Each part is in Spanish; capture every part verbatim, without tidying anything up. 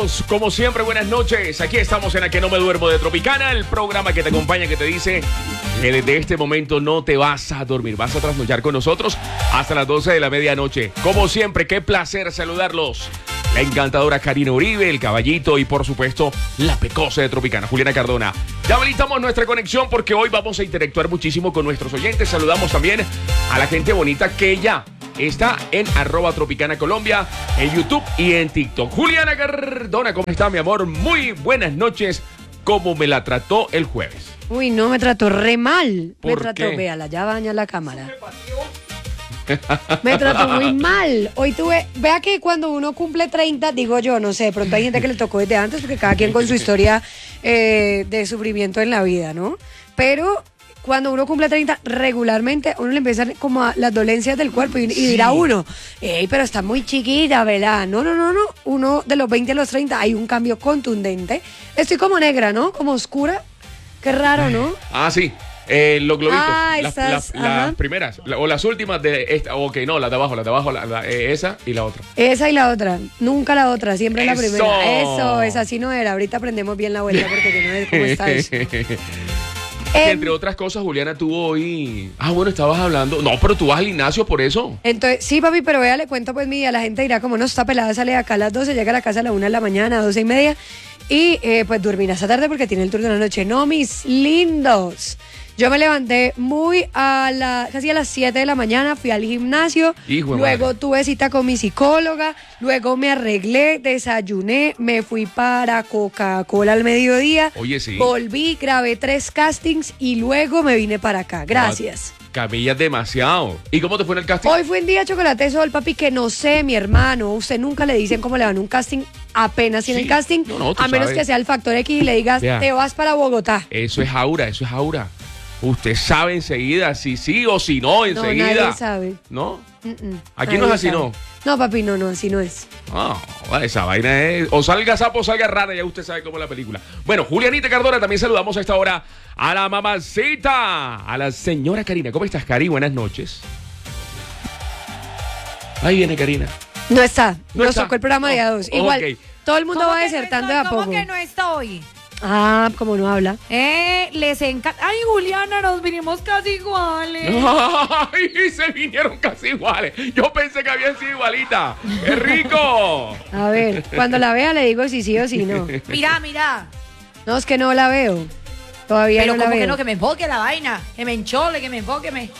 amigos, como siempre, buenas noches. Aquí estamos en A Que No Me Duermo de Tropicana, el programa que te acompaña, que te dice que desde este momento no te vas a dormir, vas a trasnochar con nosotros hasta las doce de la medianoche. Como siempre, qué placer saludarlos. La encantadora Karina Uribe, el caballito y por supuesto la pecosa de Tropicana, Juliana Cardona. Ya habilitamos nuestra conexión porque hoy vamos a interactuar muchísimo con nuestros oyentes. Saludamos también a la gente bonita que ya está en arroba Tropicana Colombia, en YouTube y en TikTok. Juliana Cardona, ¿cómo está, mi amor? Muy buenas noches. ¿Cómo me la trató el jueves? Uy, no, me trató re mal. ¿Por me trató, qué? véala, ya baña la cámara. Me trató muy mal. Hoy tuve, vea que cuando uno cumple treinta, digo yo, no sé, de pronto hay gente que le tocó desde antes, porque cada quien con su historia eh, de sufrimiento en la vida, ¿no? Pero cuando uno cumple treinta, regularmente uno le empiezan como a las dolencias del cuerpo y, y dirá uno, ey, pero está muy chiquita, ¿verdad? No, no, no, no. Uno de los veinte a los treinta hay un cambio contundente. Estoy como negra, ¿no? Como oscura. Qué raro, ¿no? Ah, sí. Eh, los globitos, Ah, las, esas, las- ajá. las primeras, la- o las últimas de esta, ok, no, las de abajo, las de abajo, la- la- eh, esa y la otra. Esa y la otra, nunca la otra, siempre la ¡Eso! primera. Eso, esa sí no era. Ahorita aprendemos bien la vuelta porque yo no sé cómo está eso. Que Em, entre otras cosas, Juliana tuvo hoy. Ah, bueno, estabas hablando. No, pero tú vas al gimnasio por eso. Entonces, sí, papi, pero vea, le cuento pues mi día. La gente dirá, como no está pelada, sale de acá a las doce, llega a la casa a la una de la mañana, doce y media. Y eh, pues dormirá esta tarde porque tiene el turno de la noche. No, mis lindos. Yo me levanté muy a la, casi a las siete de la mañana, fui al gimnasio, Hijo de luego madre. tuve cita con mi psicóloga, luego me arreglé, desayuné, me fui para Coca-Cola al mediodía, Oye, sí. volví, grabé tres castings y luego me vine para acá. Gracias. Camillas demasiado. ¿Y cómo te fue en el casting? Hoy fue un día chocolate sol, papi, que no sé, mi hermano. Usted nunca le dicen cómo le van un casting apenas en Sí. el casting, No, no, tú a menos sabes. que sea el factor X y le digas, Vea. te vas para Bogotá. Eso es aura, eso es aura. Usted sabe enseguida si sí o si no, No, enseguida. nadie sabe. ¿No? Mm-mm, Aquí no nadie es así, sabe. ¿no? No, papi, no, no, así no es. Ah, esa vaina es. O salga sapo o salga rana, ya usted sabe cómo es la película. Bueno, Julianita Cardona, también saludamos a esta hora a la mamacita, a la señora Karina. ¿Cómo estás, Cari? Buenas noches. Ahí viene Karina. No está, No nos está. tocó el programa de a dos. Oh, Igual, ok. todo el mundo ¿Cómo va que no desertando está- de a ¿Cómo poco. que no está hoy? Ah, como no habla. Eh, les encanta. Ay, Juliana, nos vinimos casi iguales. ¡Ay! Se vinieron casi iguales. Yo pensé que habían sido igualitas. ¡Qué rico! A ver, cuando la vea le digo si sí o si no. Mira, mira. No, es que no la veo. Todavía Pero no la como veo. que no, que me enfoque la vaina. Que me enchole, que me enfoque, me.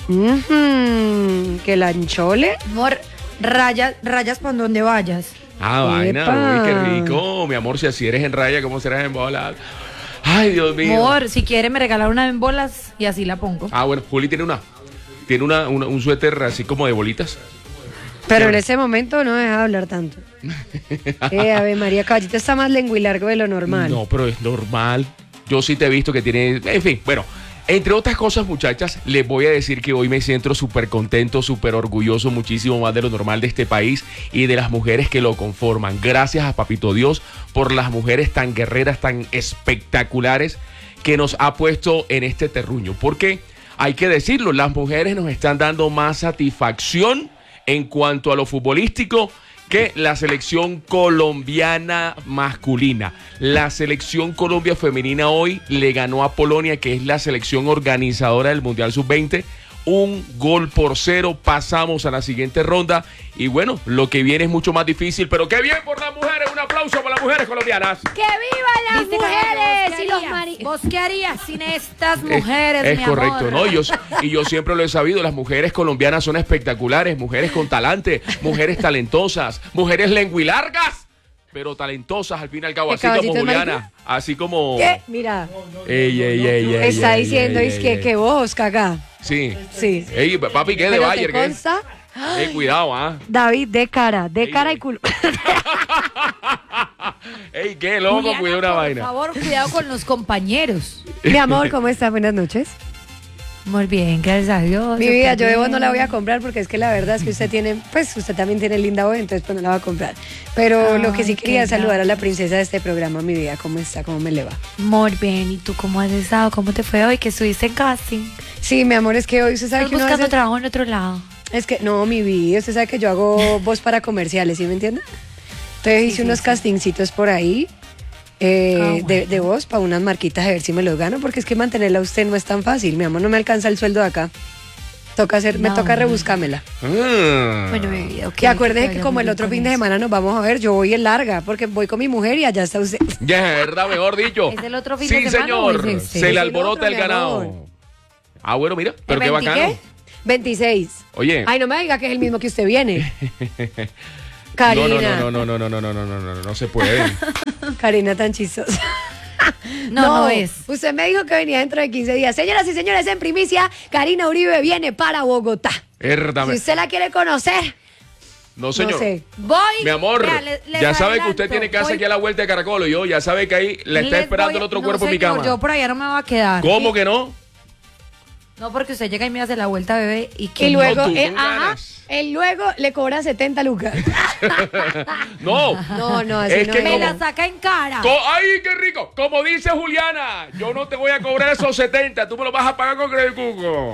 Ujú, que la enchole. Amor, rayas, rayas por donde vayas. Ah, vaina, Epa. uy, qué rico. Mi amor, si así eres en raya, ¿cómo serás en bolas? Ay, Dios mío. Amor, si quiere me regala una en bolas y así la pongo. Ah, bueno, Juli tiene una. Tiene una, una- un suéter así como de bolitas. Pero en ese momento no deja de hablar tanto. Eh, a ver, María Caballito está más lenguilargo de lo normal. No, pero es normal. Yo sí te he visto que tiene. En fin, bueno. Entre otras cosas, muchachas, les voy a decir que hoy me siento súper contento, súper orgulloso, muchísimo más de lo normal de este país y de las mujeres que lo conforman. Gracias a Papito Dios por las mujeres tan guerreras, tan espectaculares que nos ha puesto en este terruño. Porque hay que decirlo, las mujeres nos están dando más satisfacción en cuanto a lo futbolístico que la selección colombiana masculina. La selección Colombia femenina hoy le ganó a Polonia, que es la selección organizadora del Mundial sub veinte. Un gol por cero, pasamos a la siguiente ronda y bueno, lo que viene es mucho más difícil, pero qué bien por las mujeres, un aplauso para las mujeres colombianas. ¡Que vivan las ¿Viste, mujeres! Carlos? ¿Qué Y los harías? mari- ¿Vos qué harías sin estas Es- mujeres, es mi correcto, amor? ¿no? Y yo, y yo siempre lo he sabido, las mujeres colombianas son espectaculares, mujeres con talante, mujeres talentosas, mujeres lenguilargas, pero talentosas al fin y al cabo, ¿Qué así como caballito es Juliana, marica? así como... ¿Qué? Mira, Ey, ey, ey, ey, está ey, diciendo ey, es ey, que, ey. que vos, caga. Sí. Sí. Ey, papi, ¿qué de Pero te Bayer? ¿Qué? consta, Ey, cuidado, ¿ah? David, de cara, de Ey, cara ey. y culo. Ey, qué loco, Juliana, cuidado una por vaina. favor, cuidado con los compañeros. Mi amor, ¿cómo estás? Buenas noches. Muy bien, gracias a Dios. Mi vida, yo de vos también. no la voy a comprar porque es que la verdad es que usted tiene, pues usted también tiene linda voz, entonces pues no la va a comprar. Pero lo que sí Ay, quería qué es saludar a la gracias. princesa de este programa, mi vida. ¿Cómo está? ¿Cómo me le va? Muy bien, ¿y tú cómo has estado? ¿Cómo te fue hoy que estuviste en casting? Sí, mi amor, es que hoy usted sabe ¿Estás que uno buscando hace- trabajo en otro lado? Es que, no, mi vida, usted sabe que yo hago voz para comerciales, ¿sí me entiende? Entonces Sí, hice sí, unos sí. castingcitos por ahí eh, Ah, de, bueno. de voz para unas marquitas a ver si me los gano, porque es que mantenerla a usted no es tan fácil. Mi amor, no me alcanza el sueldo de acá. Toca hacer, me No. toca rebuscármela. Ah. Bueno, mi vida, ok. Y acuérdese te que vaya como muy el bien otro con fin de eso. semana nos vamos a ver, yo voy en larga, porque voy con mi mujer y allá está usted. Ya, verdad, mejor dicho. ¿Es el otro fin sí, de semana o señor. es este? Se Es le el alborota otro, el mi ganado. amor. Ah, bueno, mira, pero ¿El qué veinti bacano. qué? veintiséis. Oye. Ay, no me diga que es el mismo que usted viene. Karina. No, no, no, no, no, no, no, no, no, no, no, no se puede. Karina tan chistosa. No, no es. Usted me dijo que venía dentro de quince días. Señoras y señores, en primicia, Karina Uribe viene para Bogotá. Verdad. Si usted la quiere conocer, No, señor. no sé. Voy. Mi amor, Vea, le- les ya sabe que adelanto, usted tiene casa voy- aquí a la vuelta de Caracol y yo ya sabe que ahí la está les esperando voy- el otro no, cuerpo en mi señor, cama. Yo por allá no me voy a quedar. ¿Cómo Y- que no? No, porque usted llega y me hace la vuelta, bebé, y que Y no. luego, tú, eh, con ajá, ganas. él luego le cobra setenta lucas. No. No, no, así Es no que es. me como- la saca en cara. Co- ¡Ay, qué rico! Como dice Juliana, yo no te voy a cobrar esos setenta, tú me los vas a pagar con Credit Cuco.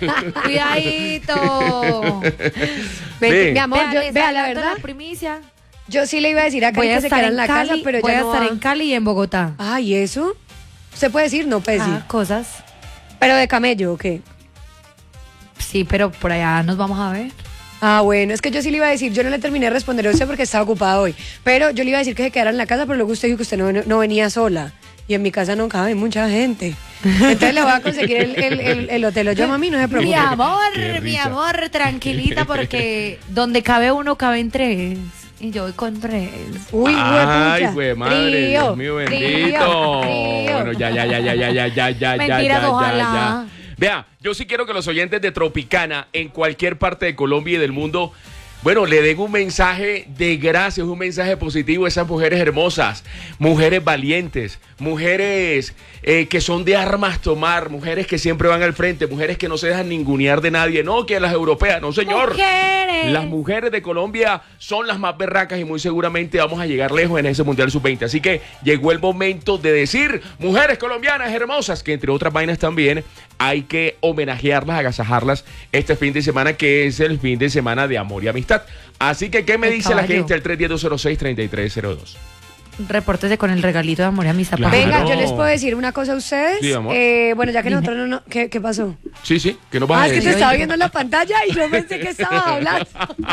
Cuidadito. Ven, Sí. Mi amor, Vea, yo- les vea, la adelanto verdad, la primicia. yo sí le iba a decir a Voy Karina a que se estar quedara en en la Cali, casa, pero voy ya a no estar va. en Cali y en Bogotá. Ay, ¿eso? ¿Se puede decir? No puede decir. Ah, cosas. ¿Pero de camello o qué? Sí, pero por allá nos vamos a ver. Ah, bueno, es que yo sí le iba a decir, yo no le terminé de responder a usted porque estaba ocupada hoy, pero yo le iba a decir que se quedara en la casa, pero luego usted dijo que usted no, no venía sola. Y en mi casa no cabe mucha gente. Entonces le voy a conseguir el, el, el, el hotel. Lo llamo a mí, no se Mi preocupe. amor, Qué mi risa. amor, tranquilita, porque donde cabe uno, caben tres. Y yo voy con tres. Uy, Ay, huepucha. güey, madre, Trío, Dios mío, trío, bendito. trío. Bueno, ya, ya, ya, ya, ya, ya, ya, ya, Mentiras, ya, ya, ojalá. ya. Vea, yo sí quiero que los oyentes de Tropicana, en cualquier parte de Colombia y del mundo, bueno, le den un mensaje de gracias, un mensaje positivo a esas mujeres hermosas, mujeres valientes, mujeres eh, que son de armas tomar, mujeres que siempre van al frente, mujeres que no se dejan ningunear de nadie, no, que las europeas, no señor. Mujeres. Las mujeres de Colombia son las más berracas y muy seguramente vamos a llegar lejos en ese Mundial sub veinte. Así que llegó el momento de decir, mujeres colombianas hermosas, que entre otras vainas también hay que homenajearlas, agasajarlas este fin de semana, que es el fin de semana de amor y amistad. Así que, ¿qué me El dice la caballo. gente al tres uno cero, cero seis, tres tres cero dos? Repórtese con el regalito de amor y amistad. Claro. para- Venga, no. yo les puedo decir una cosa a ustedes. Sí, amor. Eh, bueno, ya que nosotros no, no ¿qué, ¿qué pasó? Sí, sí, que nos vas Ah, a es que te decir. estaba viendo en la pantalla y yo pensé que estaba hablando.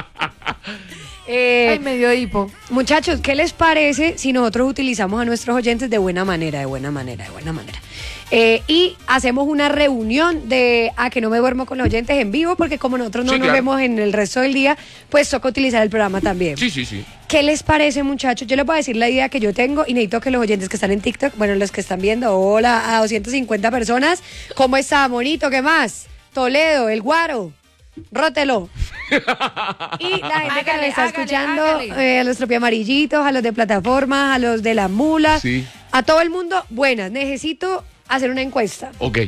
Eh, Ay, me dio hipo. Muchachos, ¿qué les parece si nosotros utilizamos a nuestros oyentes de buena manera, de buena manera, de buena manera? Eh, y hacemos una reunión de a que no me duermo con los oyentes en vivo, porque como nosotros no Sí, nos claro. vemos en el resto del día, pues toca utilizar el programa también. Sí, sí, sí. ¿Qué les parece, muchachos? Yo les voy a decir la idea que yo tengo y necesito que los oyentes que están en TikTok, bueno, los que están viendo, hola, a doscientas cincuenta personas, ¿cómo está, monito? ¿Qué más? Toledo, el guaro, rótelo. Y la gente que Hágale, me está hágale, escuchando, hágale. eh, a los tropiamarillitos, a los de plataforma, a los de la mula, Sí. a todo el mundo, buenas. Necesito hacer una encuesta. Ok.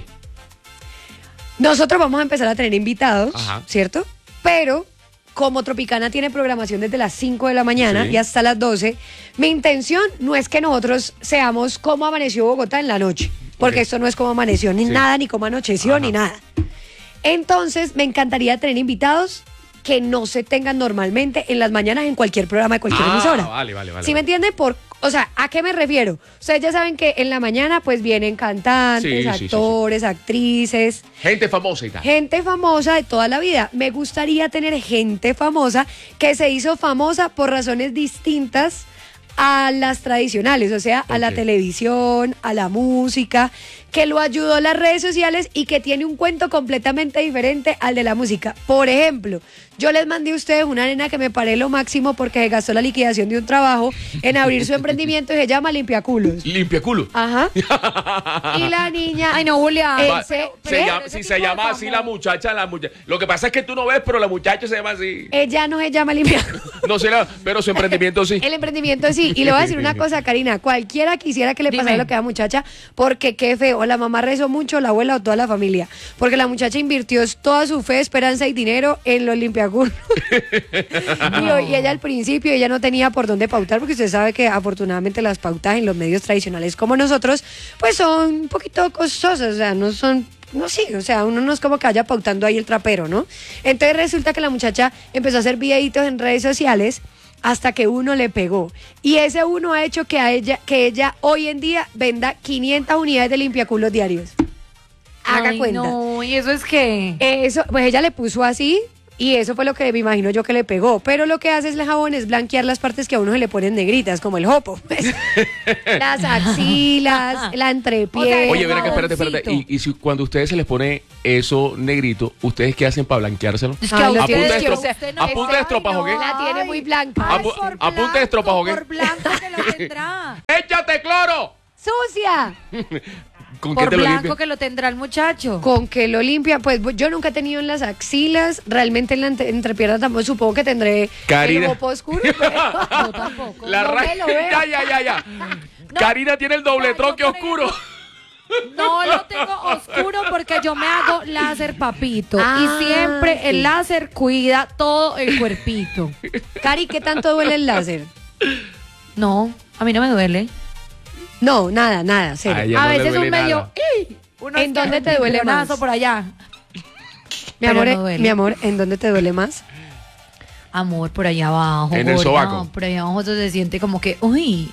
Nosotros vamos a empezar a tener invitados, Ajá. ¿cierto? Pero como Tropicana tiene programación desde las cinco de la mañana Sí. y hasta las doce, mi intención no es que nosotros seamos como amaneció Bogotá en la noche, porque Ok. esto no es como amaneció ni Sí. nada, ni como anocheció, Ajá. ni nada. Entonces, me encantaría tener invitados que no se tengan normalmente en las mañanas en cualquier programa de cualquier Ah, emisora. vale, vale, vale. ¿Sí me entienden? Por, o sea, ¿a qué me refiero? Ustedes ya saben que en la mañana pues vienen cantantes, Sí, sí, sí, sí. actores, actrices, Gente famosa y tal. gente famosa de toda la vida. Me gustaría tener gente famosa que se hizo famosa por razones distintas a las tradicionales, o sea, a la Ok. televisión, a la música, que lo ayudó a las redes sociales y que tiene un cuento completamente diferente al de la música. Por ejemplo, yo les mandé a ustedes una nena que me paré lo máximo porque se gastó la liquidación de un trabajo en abrir su emprendimiento y se llama Limpiaculos. Limpia culo. Ajá. Y la niña... Ay, no, Julia. Eh, Va- se- se ¿qué? llama- si se llama así la muchacha, la muchacha. Lo que pasa es que tú no ves, pero la muchacha se llama así. Ella no se llama Limpiaculos. No será, pero su emprendimiento sí. El emprendimiento sí. Y le voy a decir una cosa, Karina. Cualquiera quisiera que le pasara Dime. lo que a la muchacha, porque qué feo. La mamá rezó mucho, la abuela o toda la familia. Porque la muchacha invirtió toda su fe, esperanza y dinero en los limpiaculos. y, y ella al principio, ella no tenía por dónde pautar, porque usted sabe que afortunadamente las pautas en los medios tradicionales como nosotros, pues son un poquito costosas. O sea, no son... No, sí, o sea, uno no es como que vaya pautando ahí el trapero, ¿no? Entonces resulta que la muchacha empezó a hacer videitos en redes sociales hasta que uno le pegó. Y ese uno ha hecho que, a ella, que ella hoy en día venda quinientas unidades de limpiaculos diarios. Haga Ay, cuenta. No, ¿y eso es qué? Eso, pues ella le puso así y eso fue lo que me imagino yo que le pegó. Pero lo que hace el jabón es blanquear las partes que a uno se le ponen negritas, como el jopo. Pues. Las axilas, la entrepié. O sea, Oye, ven acá, espérate, jaboncito. espérate. Y, y si cuando a ustedes se les pone eso negrito, ¿ustedes qué hacen para blanqueárselo? Es Ay, a a ustedes punta de que estro- usted no- a punta de estropajo, ¿qué? La tiene muy blanca. A pu- por a punta de estropajo, ¿qué? Por blanco que lo tendrá. ¡Échate cloro! ¡Sucia! ¿Con qué Por te lo blanco limpias? que lo tendrá el muchacho. ¿Con que lo limpia? Pues yo nunca he tenido en las axilas, realmente en la entre- entrepierna tampoco, supongo que tendré Karina. el jopo oscuro, pero Yo tampoco. La no ra- me lo veo. Ya, ya, ya, ya. Karina tiene el doble No, yo, troque por oscuro. No lo tengo oscuro porque yo me hago láser, papito. Ah, y siempre sí. el láser cuida todo el cuerpito. Cari, ¿qué tanto duele el láser? No, a mí no me duele. No, nada, nada, cero. Ay, ya A no le veces duele un medio. nada. ¡ih! Uno ¿En está- dónde te duele un más? pelonazo por allá. mi pero amor, no eh, duele. mi amor, ¿en dónde te duele más? Amor, por allá abajo. En el gorda. sobaco. Por allá abajo eso se siente como que, uy.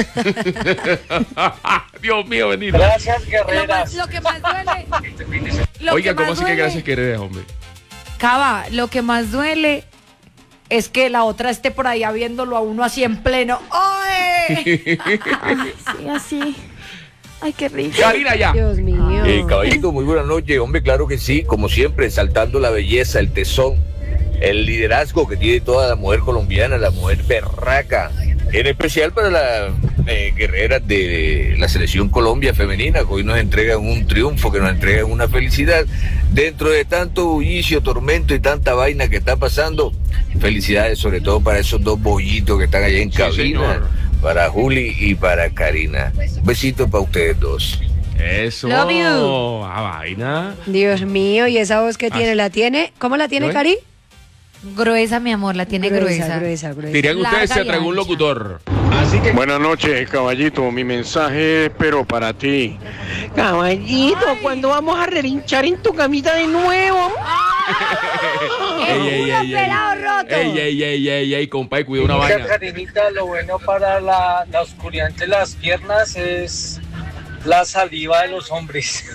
Dios mío, bendito. Gracias, Lo, guerreras. más- lo que más duele. lo Oiga, que ¿cómo más así que duele- gracias que eres, hombre? Cava, lo que más duele es que la otra esté por allá viéndolo a uno así en pleno. ¡Ay! Sí, así. Ay, qué rico. Karina, ya. Dios mío. Eh, caballito, muy buenas noches. Hombre, claro que sí, como siempre, exaltando la belleza, el tesón, el liderazgo que tiene toda la mujer colombiana, la mujer berraca, en especial para las eh, guerreras de la selección Colombia femenina, que hoy nos entregan un triunfo, que nos entregan una felicidad. Dentro de tanto bullicio, tormento y tanta vaina que está pasando, felicidades sobre todo para esos dos bollitos que están allá en Sí, cabina, señor. para Juli y para Karina. Un besito para ustedes dos. Eso. Love you. Ah, vaina. Dios mío, y esa voz que tiene, Así. ¿la tiene? ¿Cómo la tiene, ¿No es? Cari? Gruesa, mi amor, la tiene gruesa. gruesa, gruesa. Dirían Larga ustedes, se y tragó un ancha. locutor. Buenas noches, caballito. Mi mensaje, pero para ti. Caballito, ¿cuándo vamos a relinchar en tu camita de nuevo? Ey, ey, ¡Culo ey, ey. pelado roto! Ey, ey, ey, ey, ey, compadre, cuida una vaina. Karinita, lo bueno para la, la oscuridad entre las piernas es la saliva de los hombres.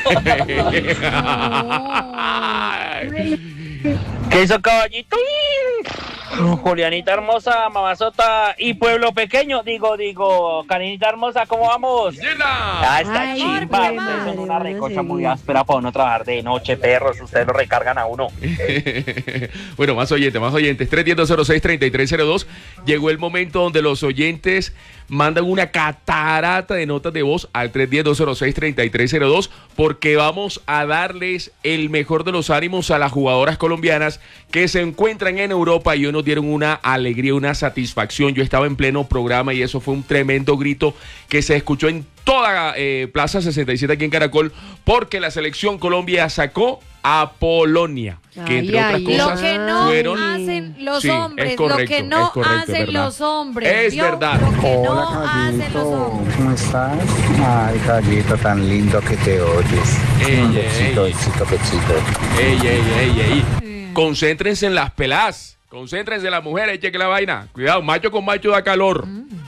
¿Qué hizo caballito? Julianita hermosa, mamazota y pueblo pequeño. Digo, digo, Karinita hermosa, ¿cómo vamos? ¡Llena! Ah, está Ay, chimba. mi Ustedes son madre, una van a recocha muy seguir. áspera para uno trabajar de noche, perros. Ustedes lo recargan a uno. Bueno, más oyentes, más oyentes. tres uno cero cero seis, tres tres cero dos. Llegó el momento donde los oyentes mandan una catarata de notas de voz al tres uno cero cero seis, tres tres cero dos porque vamos a darles el mejor de los ánimos a las jugadoras colombianas que se encuentran en Europa y hoy nos dieron una alegría, una satisfacción. Yo estaba en pleno programa y eso fue un tremendo grito que se escuchó en toda eh, Plaza sesenta y siete aquí en Caracol porque la selección Colombia sacó a Polonia, que entre Ay, otras ay, Lo cosas que no fueron... hacen los Sí, es hombres, correcto, lo que no es correcto, hacen es verdad. los hombres. Es ¿vio? verdad. Lo que Hola, no hacen los caballito, hombres. ¿cómo estás? Ay, caballito, tan lindo que te oyes. Ey, Mm, ey, Besito, ey. besito, besito. Ey, ey, ey, ey. Concéntrense en las pelás. Concéntrense en las mujeres, cheque la vaina. Cuidado, macho con macho da calor.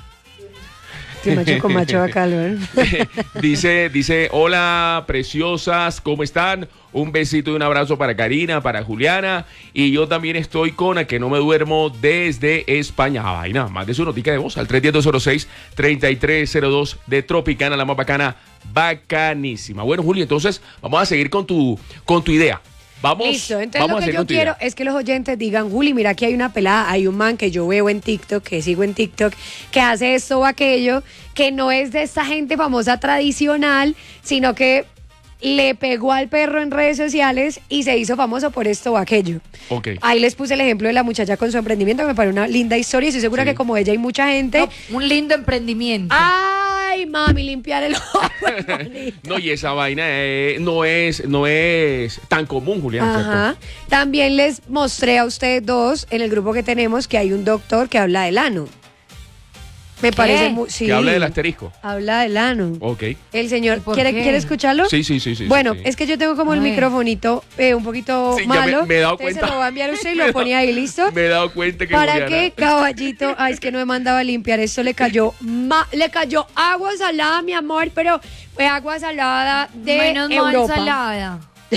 Sí, macho con macho da calor. dice, dice, hola, preciosas, ¿cómo están? Un besito y un abrazo para Karina, para Juliana. Y yo también estoy con a que no me duermo desde España. Ah, vaina, más de su notica de voz al tres uno cero seis, tres tres cero dos de Tropicana, la más bacana, bacanísima. Bueno, Juli, entonces vamos a seguir con tu, con tu idea. Vamos, Listo, entonces vamos lo a que seguir yo con tu quiero idea. es que los oyentes digan, Juli, mira, aquí hay una pelada, hay un man que yo veo en TikTok, que sigo en TikTok, que hace esto o aquello, que no es de esta gente famosa tradicional, sino que le pegó al perro en redes sociales y se hizo famoso por esto o aquello. Ok. Ahí les puse el ejemplo de la muchacha con su emprendimiento, que me parece una linda historia, y estoy segura Sí. que como ella hay mucha gente... No, un lindo emprendimiento. ¡Ay, mami, limpiar el ojo! No, y esa vaina eh, no es no es tan común, Julián, Ajá. También les mostré a ustedes dos en el grupo que tenemos que hay un doctor que habla del ano. Me parece muy... Sí. Que habla del asterisco. Habla del ano. Ok. El señor, ¿Por ¿quiere, qué? ¿quiere escucharlo? Sí, sí, sí, sí. Bueno, sí. es que yo tengo como el Ay. microfonito eh, un poquito Sí, ya me- malo. me he dado entonces cuenta. se lo va a enviar usted y Me he lo pone dado- ahí, ¿listo? Me he dado cuenta que Para Juliana- que caballito, ay, es que no me mandaba a limpiar, esto le cayó, ma- le cayó agua salada, mi amor, pero fue agua salada de Menos mal Europa. salada.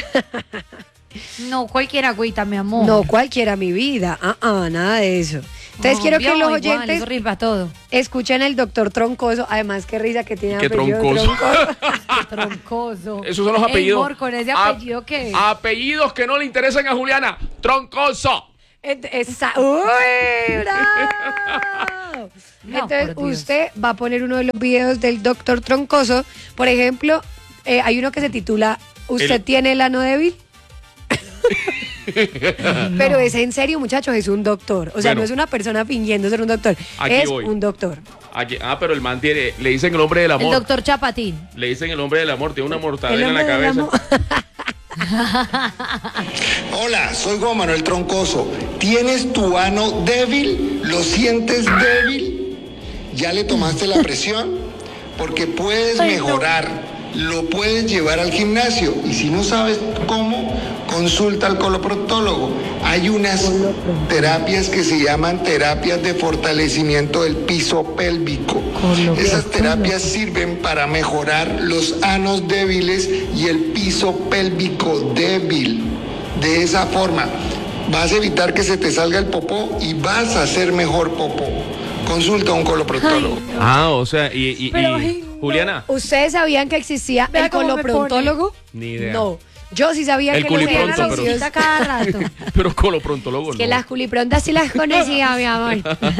No, cualquier agüita, mi amor. No cualquiera, mi vida, ah, ah, nada de eso. Entonces No, quiero que vio, los igual, oyentes eso rifa todo. escuchen el doctor Troncoso, además qué risa que tiene Qué apellido troncoso. Troncoso. Qué troncoso. Esos son los Ey, apellidos. amor, ¿con ese A- apellido qué? Apellidos que no le interesan a Juliana. Troncoso. Ent- esa- ¡Uy, bravo! No, Entonces, por Dios. usted va a poner uno de los videos del doctor Troncoso. Por ejemplo, eh, hay uno que se titula ¿Usted El- tiene el ano débil? Pero es en serio, muchachos, es un doctor. O sea, Bueno. no es una persona fingiendo ser un doctor. Aquí es voy. un doctor. Aquí- ah, pero el man tiene, le dicen el hombre del El amor. doctor Chapatín. Le dicen el hombre del amor, tiene una El mortadela en la hombre del cabeza. amor. Hola, soy Juan Manuel Troncoso. ¿Tienes tu ano débil? ¿Lo sientes débil? ¿Ya le tomaste la presión? Porque puedes Ay, no. mejorar. Lo puedes llevar al gimnasio. Y si no sabes cómo, consulta al coloproctólogo. Hay unas terapias que se llaman terapias de fortalecimiento del piso pélvico. Esas terapias sirven para mejorar los anos débiles y el piso pélvico débil. De esa forma, vas a evitar que se te salga el popó y vas a hacer mejor popó. Consulta a un coloproctólogo. Ah, o sea, y, y- y- Pero, ay, no. Juliana, ¿Ustedes sabían que existía Vea el cómo me coloprontólogo? ni idea. No. Yo sí sabía El que los culipronto, Tiene la pero- rosita cada rato. pero coloprontólogo Es que no. las culiprontas sí las conocía, mi amor.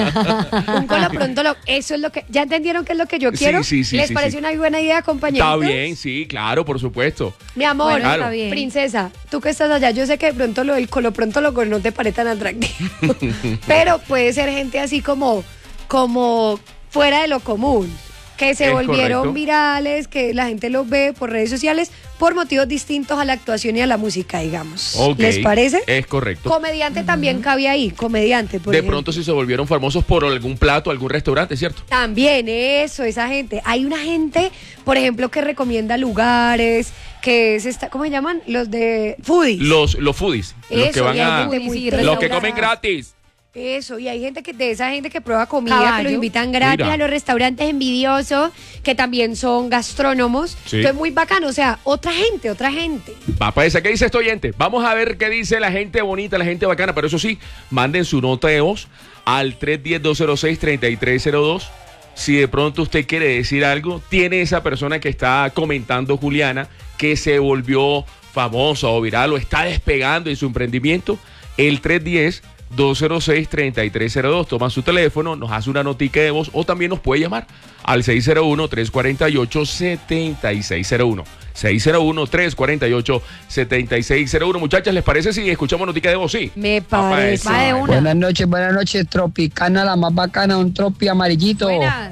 Un coloprontólogo, eso es lo que... ¿Ya entendieron qué es lo que yo Sí, quiero? sí, sí, ¿Les sí, parece sí. una buena idea, compañeritos? Está bien, sí, claro, por supuesto. Mi amor, Bueno, Claro. está bien. princesa, tú que estás allá, yo sé que de pronto lo del coloprontólogo no te parece tan atractivo. Pero puede ser gente así como, como fuera de lo común. Que se Es volvieron correcto. virales, que la gente los ve por redes sociales por motivos distintos a la actuación y a la música, digamos. Ok, ¿Les parece? Es correcto. Comediante también cabía ahí, comediante, por De ejemplo. pronto si se volvieron famosos por algún plato, algún restaurante, ¿cierto? También eso, esa gente. Hay una gente, por ejemplo, que recomienda lugares, que es esta, ¿cómo se llaman? Los de foodies. Los, los foodies, los Eso, que van y hay a... gente muy Sí, Los que restaurada. comen gratis. Eso, y hay gente que de esa gente que prueba comida, que Caballo. los invitan gratis Mira. a los restaurantes envidiosos, que también son gastrónomos. Sí. Entonces, muy bacano. O sea, otra gente, otra gente. Va para esa. ¿Qué dice este oyente? Vamos a ver qué dice la gente bonita, la gente bacana. Pero eso sí, manden su nota de voz al tres uno cero, dos cero seis, tres tres cero dos. Si de pronto usted quiere decir algo, tiene esa persona que está comentando, Juliana, que se volvió famosa o viral o está despegando en su emprendimiento, el tres uno cero, dos cero seis, tres tres cero dos. Toma su teléfono, nos hace una notica de voz o también nos puede llamar al seis cero uno, tres cuatro ocho, siete seis cero uno. seis cero uno, tres cuatro ocho, siete seis cero uno. Muchachas, ¿les parece si escuchamos notica de voz? Sí. Me Papá, parece. Va de una. Buenas noches, buenas noches, Tropicana, la más bacana, un tropi amarillito. Buenas.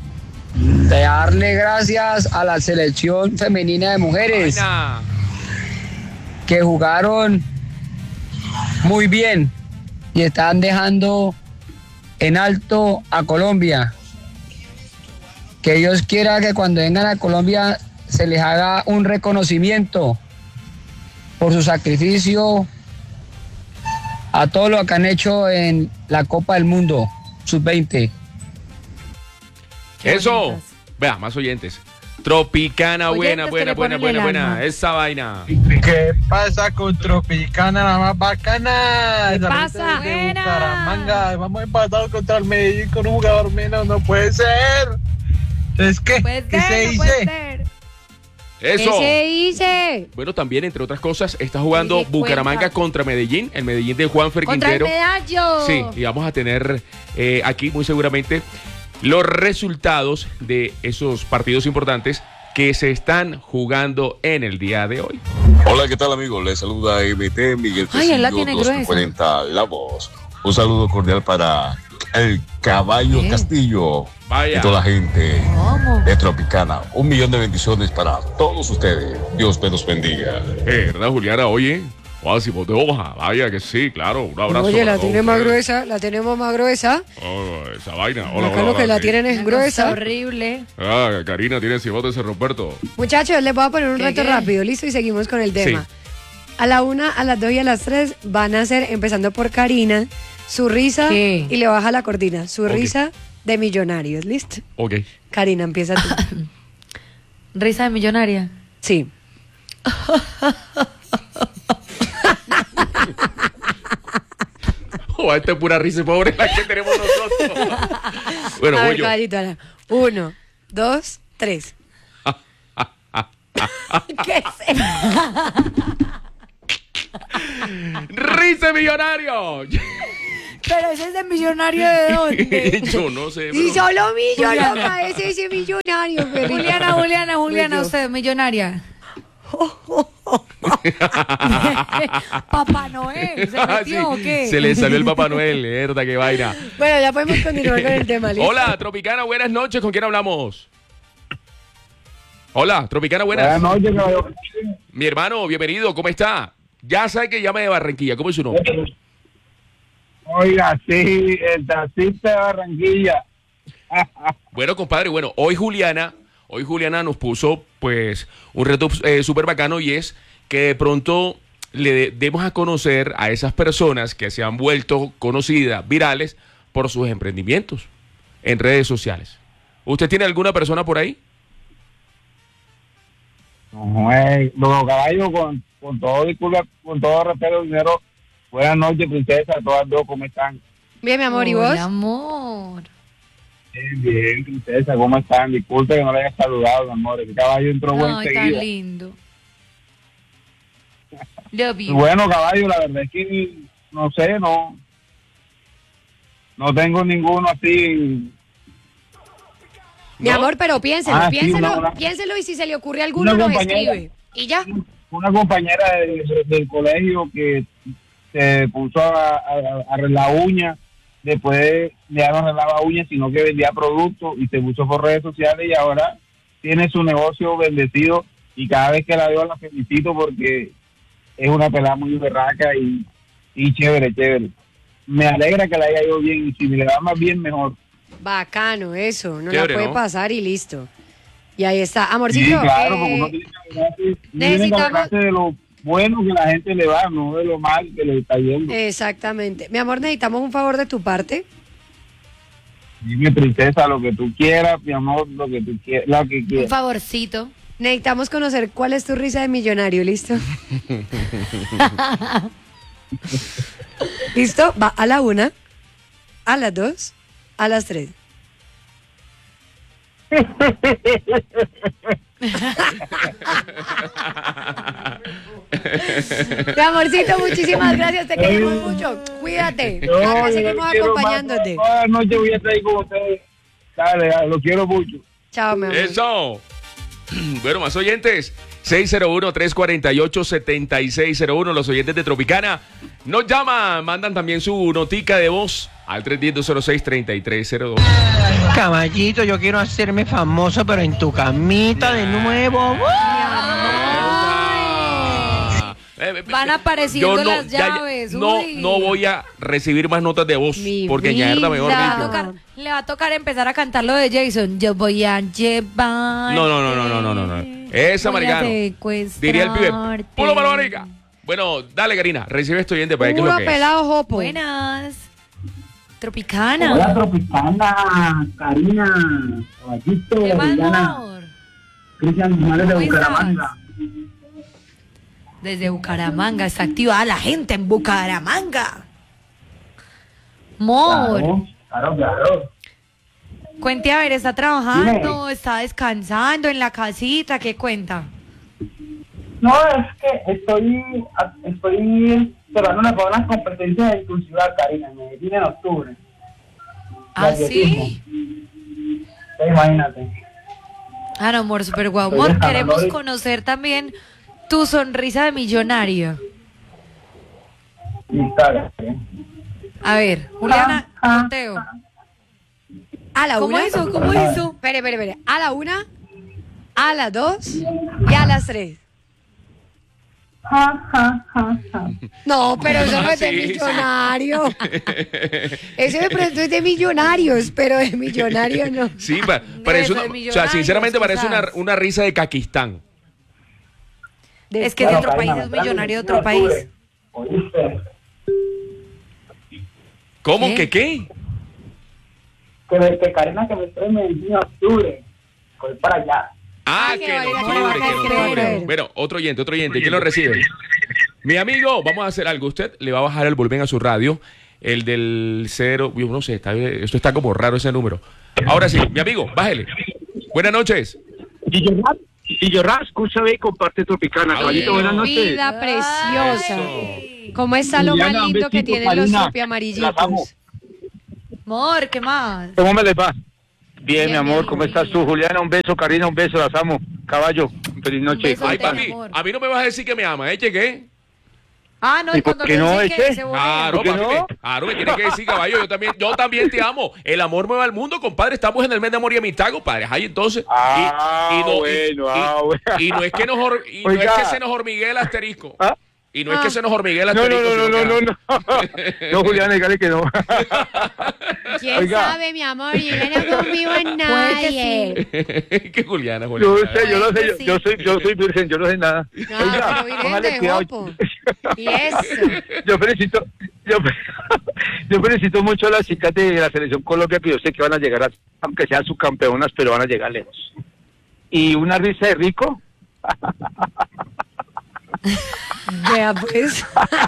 De darle gracias a la selección femenina de mujeres Vaina. que jugaron muy bien y están dejando en alto a Colombia. Que Dios quiera que cuando vengan a Colombia se les haga un reconocimiento por su sacrificio a todo lo que han hecho en la Copa del Mundo sub veinte. Qué Eso. bonitas. Vea, más oyentes. Tropicana, buena, Oyentes que buena, le buena, ponen buena, el buena. alma. Esa vaina. ¿Qué pasa con Tropicana, la más bacana? ¿Qué Esa pasa? gente de Buena. Bucaramanga. Vamos empatados contra el Medellín con un jugador menos. No puede ser. Entonces, ¿qué? Puede ¿Qué ser, se no dice? puede ser. Eso. ¿Qué se dice? Bueno, también, entre otras cosas, está jugando Dije, Bucaramanga cuenta. contra Medellín, el Medellín de Juanfer Contra el Quintero. medallo. Sí, y vamos a tener eh, aquí muy seguramente los resultados de esos partidos importantes que se están jugando en el día de hoy. Hola, ¿qué tal, amigos? Les saluda M T Miguel Ay, él la Tecillo, tiene dos gruesa. cuarenta La Voz. Un saludo cordial para el Caballo Bien. Castillo Vaya. y toda la gente ¿Cómo? de Tropicana. Un millón de bendiciones para todos ustedes. Dios me los bendiga. Eh, ¿Verdad, Juliana? Oye, Máximo de hoja, vaya que sí, claro, un abrazo. Oye, la para tiene todos más ustedes. gruesa, la tenemos más gruesa. Oh, esa vaina. Hola, Acá hola, lo que hola, la sí. tienen es gruesa. Horrible. Ah, Karina tiene cibote ese Roberto. Muchachos, les voy a poner un ¿Qué, reto qué? rápido, listo, y seguimos con el tema. Sí. A la una, a las dos y a las tres van a ser, empezando por Karina, su risa ¿Qué? y le baja la cortina, su Ok. risa de millonarios, ¿listo? Ok. Karina, empieza tú. Risa de millonaria. Sí. Oh, esta es pura risa pobre la que tenemos nosotros. Bueno, a voy ver, yo. caballito, ahora. Uno, dos, tres. ¿Qué es eso? ¡Risa de millonario! Pero ese es de millonario de dónde. Yo no sé. Y pero- solo millo, Juliana. loca, ese es ese millonario, perrito. Juliana, Juliana, Juliana, Voy yo. usted, millonaria. Papá Noel, ¿se Ah, metió sí, o qué? se le salió el Papá Noel, verdad, qué vaina. Bueno, ya podemos continuar con el tema, ¿listo? Hola, Tropicana, buenas noches. ¿Con quién hablamos? Hola, Tropicana, buenas. Buenas noches, caballero. Mi hermano, bienvenido, ¿cómo está? Ya sabe que llame de Barranquilla, ¿cómo es su nombre? Oiga, sí, el taxista de Barranquilla. Bueno, compadre, bueno, hoy Juliana, hoy Juliana nos puso pues un reto eh, súper bacano y es que de pronto le de- demos a conocer a esas personas que se han vuelto conocidas, virales, por sus emprendimientos en redes sociales. ¿Usted tiene alguna persona por ahí? No, eh, los caballos, con, con todo disculpa, con todo respeto, dinero. Buenas noches, princesa, todas dos, ¿cómo están? Bien, mi amor, ¿y vos? Hola, amor. Bien, bien, princesa, ¿cómo están? Disculpe que no le haya saludado, mi amor. El caballo entró buen Ay, tan seguido. lindo. Love Y you. bueno, caballo, la verdad es que no sé, no no tengo ninguno así. Mi ¿No? amor, pero piénselo, Ah, sí, piénselo, una- una- piénselo y si se le ocurre alguno una nos compañera. escribe. Y ya. Una compañera de- de- del colegio que se puso a, a, a arreglar uñas, después ya no arreglaba uñas, sino que vendía productos y se puso por redes sociales y ahora tiene su negocio bendecido y cada vez que la veo la felicito porque es una pelada muy berraca y, y chévere, chévere. Me alegra que la haya ido bien y si me le va más bien, mejor. Bacano, eso. No Chévere, la puede ¿no? pasar y listo. Y ahí está. Amorcito, Sí, claro, eh, porque uno tiene que alegrarse, uno tiene que necesitamos- alegrarse de lo bueno que la gente le va, no de lo mal que le está yendo. exactamente. Mi amor, necesitamos un favor de tu parte. Dime, princesa, lo que tú quieras, mi amor, lo que tú quieras, lo que Un quieras. favorcito. Necesitamos conocer cuál es tu risa de millonario, ¿listo? ¿Listo? Va a la una, a las dos, a las tres. Mi amorcito, muchísimas gracias, te queremos mucho. Cuídate. No, Acá yo seguimos lo quiero acompañándote. más, toda la noche voy a estar ahí con ustedes. Dale, dale, lo quiero mucho. Chao, mi amor. Eso. Bueno, más oyentes. seis cero uno, tres cuatro ocho, siete seis cero uno. Los oyentes de Tropicana nos llaman, mandan también su notica de voz al tres uno cero, dos seis, tres tres cero dos. Caballito, yo quiero hacerme famoso, pero en tu camita de nuevo. Van apareciendo Yo no, las ya- ya- llaves. no, uy. no voy a recibir más notas de voz Mi porque añadirla mejor Le va, a dicho. tocar, le va a tocar empezar a cantar lo de Jason. Yo voy a llevar. No, no, no, no, no, no, no, no. Esa, Voy a maricano. Diría el pibe. secuestrarte. ¡Pulo para marica! Bueno, dale, Karina. Recibe este oyente para ver qué es Puro lo que es. pelado jopo. Buenas. Tropicana. Tropicana, Karina, Caballito, ¿Qué más, Juliana, amor? Cristian Guzmán de ¿Cómo Bucaramanga. Desde Bucaramanga. Está activada la gente en Bucaramanga. Mor. Claro, claro, claro. Cuente a ver, ¿está trabajando? ¿Está descansando en la casita? ¿Qué cuenta? No, es que estoy, estoy preparándome para unas competencias de inclusividad, Karina, en Medellín en octubre. De ¿Ah, atletismo. sí? Sí, imagínate. Ah, no, amor, súper guau. Estoy Amor, descansando queremos ahorita. conocer también tu sonrisa de millonario. Sí, claro. A ver, Juliana, Ah, conteo. A la ¿Cómo una. hizo? ¿Cómo hizo? Espere, espere, espere. A la una, a las dos y a las tres. Ja, ja, ja, ja. No, pero eso no es de Sí, sí. millonario. Ese de pronto es de millonarios, pero de millonario no. Sí, pa- parece una, ser o sea, millonarios, sinceramente parece una, quizás. una risa de Caquistán. Es que de Bueno, otro país Karina, es me trae millonario de veintiuno otro de octubre. país. ¿Oíste? ¿Cómo? ¿Qué? ¿Que qué? Que, me- que Karina que me trae veintiuno de octubre. Voy para allá. Ah, Ah, que que en vaya, que octubre, vaya, que en que octubre. creer. Bueno, otro oyente, otro oyente. ¿Quién lo recibe? Mi amigo, vamos a hacer algo. Usted le va a bajar el volumen a su radio. El del cero. Yo no sé, está, esto está como raro ese número. Ahora sí, mi amigo, bájele. Buenas noches. Y yo escúchame y comparte Tropicana. Ay, Caballito, buenas noches. Vida preciosa. Ay. ¿Cómo está lo más Juliana, un lindo que besito, tienen los Karina. tropi Las amo. amarillitos? Amor, ¿qué más? ¿Cómo me les va? Bien, Bien, mi amor, bien, ¿cómo bien. estás tú? Juliana, un beso, Karina, un beso, las amo. Caballo, feliz noche. beso. Ay, Soltero, papi, amor. a mí no me vas a decir que me ama, ¿eh? ¿Qué? Ah, no, ¿Y y por cuando qué le no, dicen que ese? se voltea. Claro, ¿Por qué papi, no? me, claro, me tiene que decir, caballo, yo también, yo también te amo. El amor mueve al mundo, compadre. Estamos en el mes de amor y amistad, compadre. Ay, entonces. y- Ah, y, no, y- bueno, y- ah, bueno. y no es que nos hor- y no es Oiga. que se nos hormiguee el asterisco. ¿Ah? Y no es que se nos hormiguee el No, no, asterisco. no, no, sino no, que- no, no. No, Juliana, dígale que no. ¿Quién Oiga. sabe, mi amor? Yo no confío en Puede nadie. que Juliana, Yo Juliana. sé, yo lo sé, yo, Sí. yo soy, yo soy virgen, yo no sé nada. No, pero virgen póngale de cuidado. jopo. Y eso. Yo felicito, yo, yo felicito mucho a las chicas de la selección Colombia, que yo sé que van a llegar, a, aunque sean subcampeonas, pero van a llegar lejos. Y una risa de rico. Vea, pues.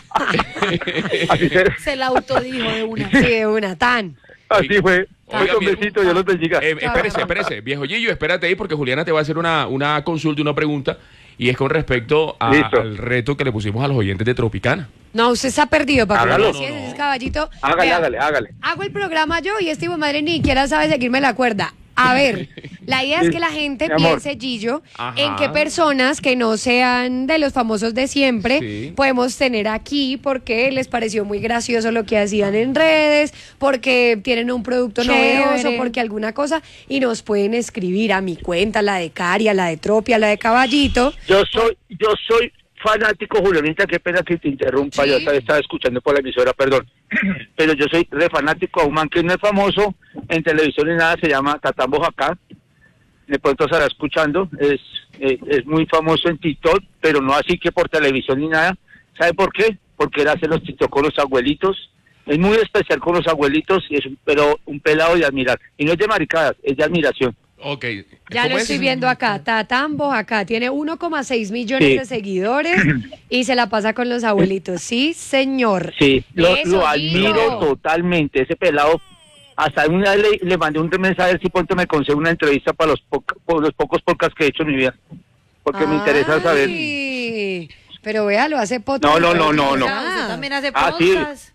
Así, se- Se la autodijo de una. Sí, de una tan. así fue. Oiga, un mi- besito, yo los bendiga. Eh, espérese, espérese, viejo Gillo, espérate ahí porque Juliana te va a hacer una, una consulta, una pregunta, y es con respecto a- Listo. al reto que le pusimos a los oyentes de Tropicana. No, usted se ha perdido, papá. Hágalo. Así es, ese es caballito. Hágale, Vea, hágale, hágale. Hago el programa yo y este hijo de madre ni siquiera sabe seguirme la cuerda. A ver, la idea es que la gente Mi amor. piense, Gillo, Ajá. en qué personas que no sean de los famosos de siempre Sí. podemos tener aquí porque les pareció muy gracioso lo que hacían en redes, porque tienen un producto Chévere. novedoso, porque alguna cosa, y nos pueden escribir a mi cuenta, la de Cari, a la de Tropi, a la de Caballito. Yo soy, yo soy fanático, Julianita, qué pena que te interrumpa, Sí. yo estaba, estaba escuchando por la emisora, perdón. Pero yo soy re fanático a un man que no es famoso en televisión ni nada, se llama Tatán Bojacá. De pronto estará escuchando, es, es, es muy famoso en TikTok, pero no así que por televisión ni nada. ¿Sabe por qué? Porque él hace los TikTok con los abuelitos. Es muy especial con los abuelitos, y es un, pero un pelado de admirar. Y no es de maricadas, es de admiración. Ok. Ya ¿Cómo lo es? estoy viendo acá. Tatán Bojacá tiene uno coma seis millones Sí. de seguidores y se la pasa con los abuelitos. Sí, señor. Sí, lo, Eso, lo admiro Gillo. totalmente. Ese pelado, hasta una vez le, le mandé un mensaje a ver si pronto me consigue una entrevista para los, poca- por los pocos podcasts que he hecho en mi vida. Porque me interesa saber. Ay, pero vea, lo hace poto. No, no, no, no, no. O sea, usted también hace Ah, sí. podcast.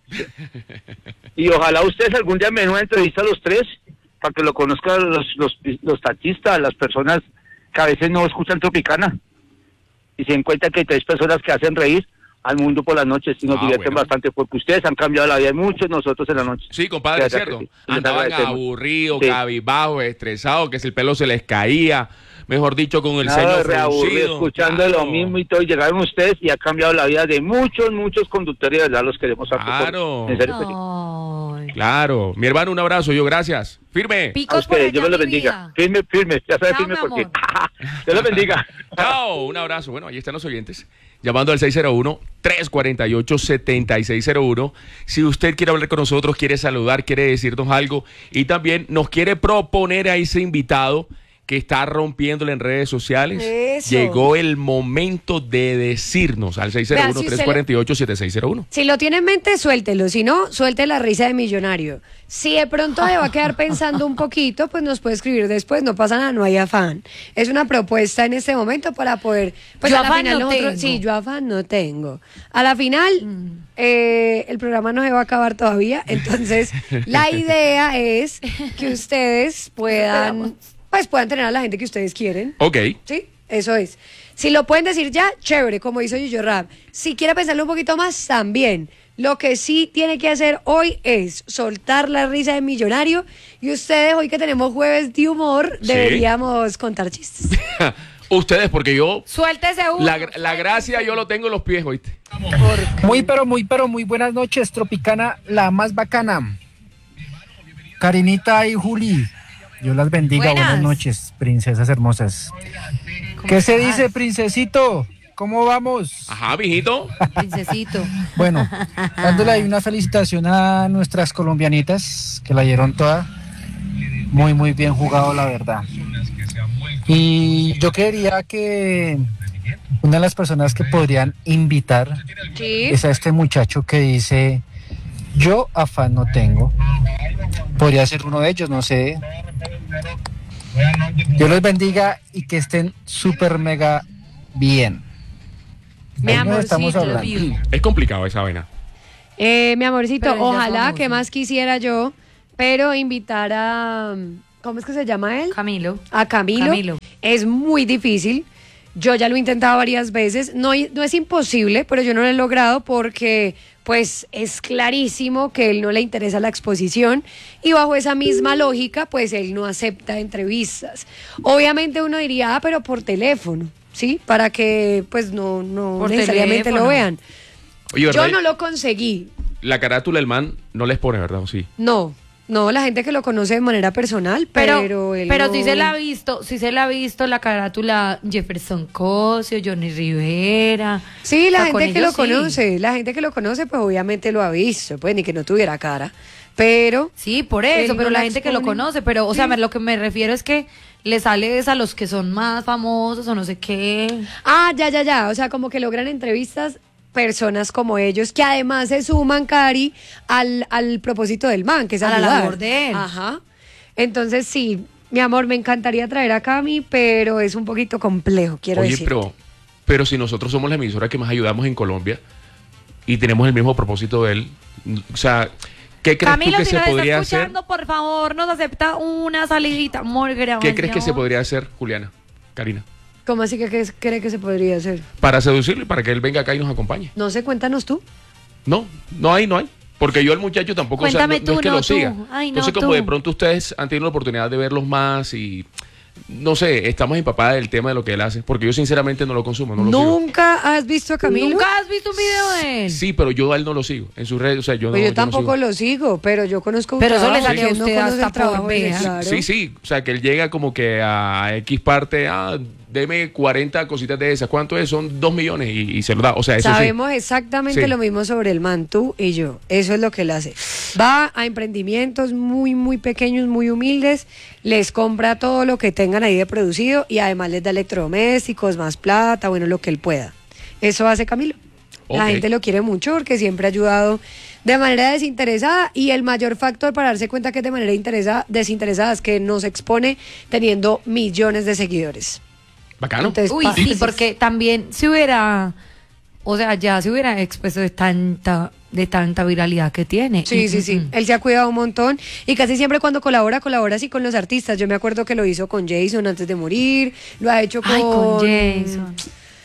Y ojalá ustedes algún día me den una entrevista a los tres, para que lo conozcan los, los, los taxistas, las personas que a veces no escuchan Tropicana. Y se den cuenta que hay tres personas que hacen reír al mundo por las noches y nos Ah, divierten bueno. bastante, porque ustedes han cambiado la vida de muchos, nosotros en la noche. Sí, compadre, es De verdad cierto. que sí. Les Andaban agradecemos. aburridos, Sí. cabizbajos, estresados, que si el pelo se les caía, mejor dicho, con el Nada ceño de reaburrido, fruncido. escuchando Claro. lo mismo y todo, y llegaron ustedes y ha cambiado la vida de muchos, muchos conductores, de verdad los queremos a todos. Claro. En serio que sí. Ay. Claro. Mi hermano, un abrazo, yo gracias. Firme. A Picos por ustedes, allá, Dios me los mi bendiga. vida. Firme, firme, ya sabes, Chao, firme mi porque. amor. Dios los bendiga. Chao, un abrazo. Bueno, ahí están los oyentes. Llamando al seis cero uno, tres cuatro ocho, siete seis cero uno. Si usted quiere hablar con nosotros, quiere saludar, quiere decirnos algo y también nos quiere proponer a ese invitado que está rompiéndole en redes sociales, Eso. llegó el momento de decirnos al seis cero uno, Vea, si tres usted cuatro ocho, siete seis cero uno. Si lo tiene en mente, suéltelo. Si no, suelte la risa de millonario. Si de pronto se va a quedar pensando un poquito, pues nos puede escribir después. No pasa nada, no hay afán. Es una propuesta en este momento para poder. Pues Yo a la afán final no nosotros- tengo. Sí, yo afán no tengo. A la final, eh, el programa no se va a acabar todavía. Entonces, la idea es que ustedes puedan. Pues puedan tener a la gente que ustedes quieren. Ok. Sí, eso es. Si lo pueden decir ya, chévere, como hizo Yuyo Rap. Si quiere pensarlo un poquito más, también. Lo que sí tiene que hacer hoy es soltar la risa de millonario. Y ustedes, hoy que tenemos jueves de humor, Sí. deberíamos contar chistes. Ustedes, porque yo... Suéltese uno. La, la gracia yo lo tengo en los pies, ¿oíste? Muy, pero muy, pero muy buenas noches, Tropicana, la más bacana. Karinita y Juli, Dios las bendiga. Buenas, buenas noches, princesas hermosas. ¿Qué se estás? dice, princesito? ¿Cómo vamos? Ajá, mijito. Princesito. Bueno, dándole ahí una felicitación a nuestras colombianitas, que la dieron toda. Muy, muy bien jugado, la verdad. Y yo quería que una de las personas que podrían invitar Sí. es a este muchacho que dice, yo afán no tengo. Podría ser uno de ellos, no sé. Dios los bendiga y que estén súper mega bien. Mi Ahí nos amorcito. estamos hablando. Es complicado esa vaina. Eh, mi amorcito, Pero él ya es ojalá, famoso. que más quisiera yo, pero invitar a... ¿Cómo es que se llama él? Camilo. A Camilo. Camilo. Es muy difícil. Yo ya lo he intentado varias veces. No, no es imposible, pero yo no lo he logrado porque pues es clarísimo que él no le interesa la exposición y bajo esa misma lógica pues él no acepta entrevistas. Obviamente uno diría, ah, pero por teléfono, ¿sí? Para que pues no, no Por necesariamente teléfono. lo vean. Oye, Yo ¿verdad? no lo conseguí. La carátula del man no les pone, ¿verdad? ¿O sí? No, no, la gente que lo conoce de manera personal, Pero, pero, él pero no- sí se la ha visto, sí se la ha visto la carátula Jefferson Cosio, Johnny Rivera. Sí, la O sea, con gente que lo ellos sí. conoce, la gente que lo conoce, pues obviamente lo ha visto, pues ni que no tuviera cara. Pero. Sí, por eso, él pero no la la gente que lo expone. conoce, pero, o sea, Sí. me- lo que me refiero es que le sale es a los que son más famosos o no sé qué. Ah, ya, ya, ya. O sea, como que logran entrevistas personas como ellos, que además se suman, Cari, al, al propósito del man, que es A la ayudar. labor de él. Ajá. Entonces, sí, mi amor, me encantaría traer a Cami, pero es un poquito complejo, quiero Oye, decir. pero, pero si nosotros somos la emisora que más ayudamos en Colombia y tenemos el mismo propósito de él, o sea, ¿qué crees Camilo, tú que si se nos está podría hacer? escuchando, por favor, nos acepta una salidita muy grande. ¿Qué crees que se podría hacer, Juliana, Karina? ¿Cómo así que qué cree que se podría hacer? Para seducirlo y para que él venga acá y nos acompañe. No sé, cuéntanos tú. No, no hay, no hay. Porque yo al muchacho tampoco, o sea, no, Cuéntame no tú, es que no lo tú. siga. Ay, no Entonces, como tú. de pronto ustedes han tenido la oportunidad de verlos más y, no sé, estamos empapadas del tema de lo que él hace. Porque yo sinceramente no lo consumo, no lo sigo. ¿Nunca has visto a Camilo? ¿Nunca has visto un video de él? Sí, pero yo a él no lo sigo. En sus redes, o sea, yo no Pues yo no tampoco sigo. lo sigo, pero yo conozco un Pero eso le trabajo, sale a ¿quién no usted conoce hasta el trabajo por de él? ver. Claro. Sí, sí. O sea, que él llega como que a X parte, ah, deme cuarenta cositas de esas. ¿Cuánto es? Son dos millones y, y se lo da. O sea, eso Sabemos exactamente Sí. lo mismo sobre el man, tú y yo. Eso es lo que él hace. Va a emprendimientos muy, muy pequeños, muy humildes, les compra todo lo que tengan ahí de producido y además les da electrodomésticos, más plata, bueno, lo que él pueda. Eso hace Camilo. La Ok. gente lo quiere mucho porque siempre ha ayudado de manera desinteresada y el mayor factor para darse cuenta que es de manera interesa- desinteresada es que nos expone teniendo millones de seguidores. sí. Bacano. Entonces, Uy, pa- sí, porque también se hubiera, o sea, ya se hubiera expuesto de tanta, de tanta viralidad que tiene. Sí, Mm, sí, mm, sí. mm. Él se ha cuidado un montón y casi siempre cuando colabora, colabora así con los artistas. Yo me acuerdo que lo hizo con Jason antes de morir, lo ha hecho con... Ay, con Jason.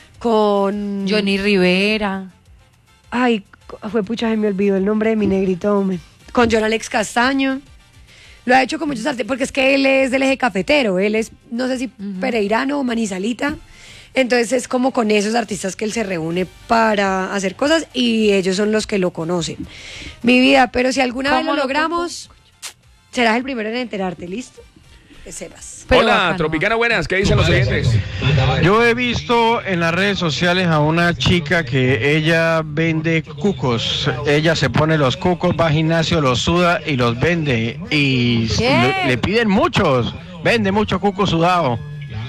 Con... Johnny Rivera. Ay, fue pucha, se me olvidó el nombre de mi negrito, hombre. Con John Alex Castaño. Lo ha hecho con muchos artistas, porque es que él es del eje cafetero, él es, no sé si pereirano o manizalita. Entonces es como con esos artistas que él se reúne para hacer cosas y ellos son los que lo conocen. Mi vida, pero si alguna vez ¿Cómo lo lo logramos, serás el primero en enterarte, ¿listo? Que sepas. Pero Hola, bacano. Tropicana, buenas. ¿Qué dicen los oyentes? Yo he visto en las redes sociales a una chica que ella vende cucos. Ella se pone los cucos, va al gimnasio, los suda y los vende. Y ¿Qué? le, le piden muchos. Vende muchos cucos sudados.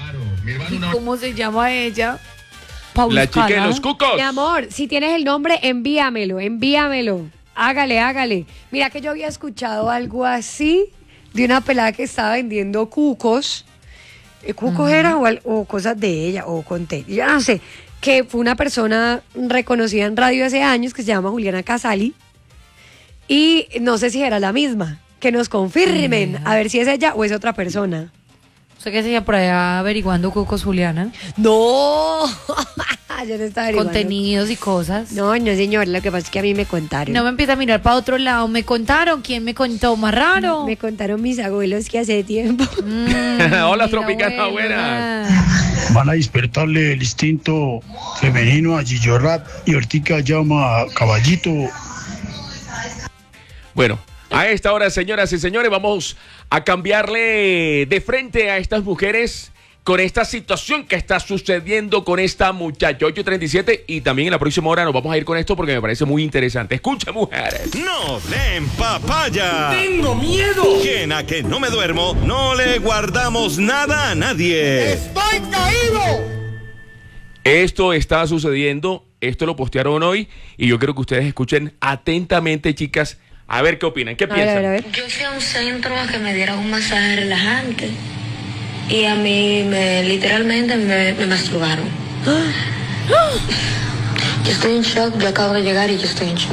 ¿Y cómo se llama ella? La chica de los cucos. Mi amor, si tienes el nombre, envíamelo, envíamelo. Hágale, hágale. Mira que yo había escuchado algo así de una pelada que estaba vendiendo cucos. Eh, ¿Cucos era o, al- o cosas de ella? O conté. Yo no sé. Que fue una persona reconocida en radio hace años que se llama Juliana Casali. Y no sé si era la misma. Que nos confirmen a ver si es ella o es otra persona. ¿Usted qué se por allá averiguando cucos, Juliana? No, yo no estaba averiguando. Contenidos y cosas. No, no, señor, lo que pasa es que a mí me contaron. No me empieza a mirar para otro lado. Me contaron. ¿Quién me contó? Más raro. Me contaron mis abuelos que hace tiempo. Mm, Hola, mira, Tropicana, buena. buenas. van a despertarle el instinto femenino a Gillo Rap y ahorita llama a Caballito. Bueno, a esta hora, señoras y señores, vamos a cambiarle de frente a estas mujeres con esta situación que está sucediendo con esta muchacha. Ocho treinta y siete, y también en la próxima hora nos vamos a ir con esto porque me parece muy interesante. Escucha, mujeres. No den papaya. ¡Tengo miedo! Que en a que no me duermo, no le guardamos nada a nadie. ¡Estoy caído! Esto está sucediendo, esto lo postearon hoy y yo quiero que ustedes escuchen atentamente, chicas, a ver qué opinan, qué A ver, piensan. a ver, a ver. Yo fui a un centro a que me dieran un masaje relajante y a mí me literalmente me, me masturbaron. Yo estoy en shock, yo acabo de llegar y yo estoy en shock.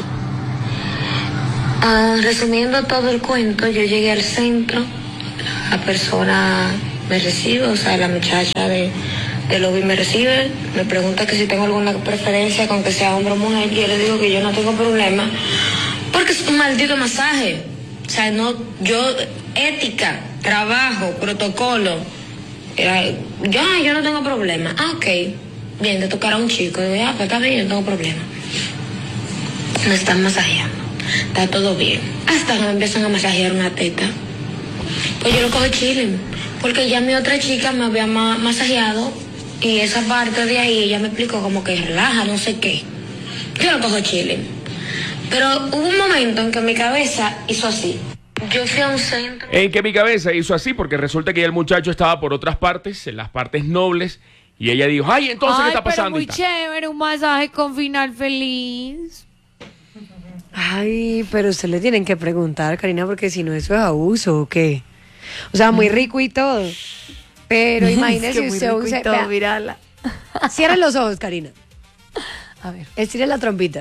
Ah, resumiendo todo el cuento, yo llegué al centro, la persona me recibe, o sea, la muchacha de, de lobby me recibe, me pregunta que si tengo alguna preferencia con que sea hombre o mujer, y yo le digo que yo no tengo problema, porque es un maldito masaje. O sea, no, yo, ética, trabajo, protocolo, era, yo, yo no tengo problema. Ah, ok, bien, te tocará un chico. Digo, ah, pues está bien, yo no tengo problema. Me están masajeando, está todo bien. Hasta que me empiezan a masajear una teta. Pues yo lo cojo chilling, porque ya mi otra chica me había ma masajeado y esa parte de ahí ella me explicó como que relaja, no sé qué. Yo lo cojo chilling. Pero hubo un momento en que mi cabeza hizo así. Yo fui a un centro. En que mi cabeza hizo así, porque resulta que ya el muchacho estaba por otras partes, en las partes nobles, y ella dijo, ay, entonces, Ay, ¿qué está pasando? Pero muy Y tal. chévere, un masaje con final feliz. Ay, pero usted le tienen que preguntar, Karina, porque si no, eso es abuso, ¿o qué? O sea, muy rico y todo. Pero imagínese Es que muy usted rico un y se- todo, vea. mírala. Cierre los ojos, Karina. A ver. Estire la trompita.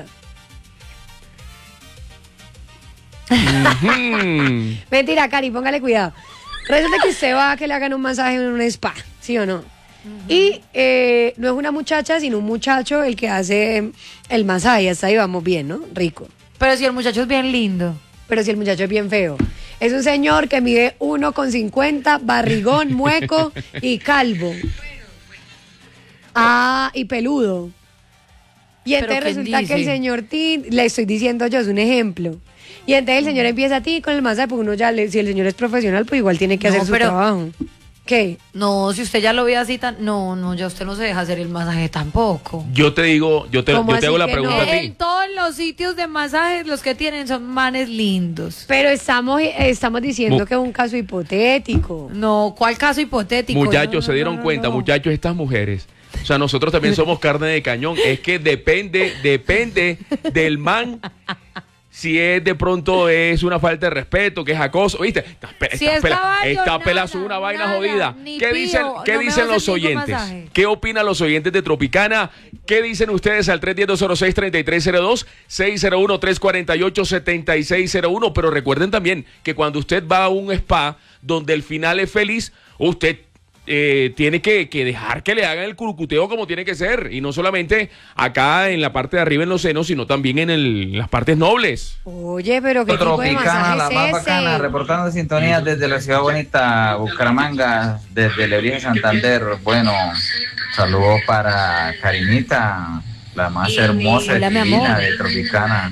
Ujú. Mentira, Cari, póngale cuidado. Resulta que usted va a que le hagan un masaje en un spa, ¿sí o no? Y eh, no es una muchacha, sino un muchacho el que hace el masaje. Hasta ahí vamos bien, ¿no? Rico. Pero si el muchacho es bien lindo. Pero si el muchacho es bien feo. Es un señor que mide uno con cincuenta, barrigón, mueco y calvo. Ah, y peludo. Y ¿Pero entonces quién resulta que el dice? señor Ti, le estoy diciendo yo, es un ejemplo. Y entonces el señor empieza a ti con el masaje, porque uno ya, le, si el señor es profesional, pues igual tiene que No, hacer su pero- trabajo. ¿Qué? No, si usted ya lo ve así tan... No, no, ya usted no se deja hacer el masaje tampoco. Yo te digo, yo te, ¿Cómo yo te hago así la que pregunta no? a ti. En todos los sitios de masajes los que tienen son manes lindos. Pero estamos, estamos diciendo Mu- que es un caso hipotético. No, ¿cuál caso hipotético? Muchachos, No, se no, dieron no, cuenta, no. muchachos, estas mujeres. O sea, nosotros también somos carne de cañón. Es que depende, depende del man. Si es de pronto es una falta de respeto, que es acoso, ¿viste? Está, pe- Si está es pela- caballo, está nada, pelazo, una vaina nada, jodida. ni ¿Qué pío, dicen, qué no me dicen vas a los hacer ningún oyentes? masaje. ¿Qué opinan los oyentes de Tropicana? ¿Qué dicen ustedes al tres uno cero, dos cero seis, tres tres cero dos, seis cero uno, tres cuatro ocho, siete seis cero uno? Pero recuerden también que cuando usted va a un spa donde el final es feliz, usted eh, tiene que, que dejar que le hagan el curucuteo como tiene que ser. Y no solamente acá en la parte de arriba en los senos, sino también en, el- en las partes nobles. Oye, pero qué tipo de Tropicana, la masaje más es bacana, ese. reportando sintonía desde la ciudad bonita, Bucaramanga, desde Lebrija Santander. Bueno, saludos para Karinita, la más hermosa Hola, y mi divina amor. de Tropicana,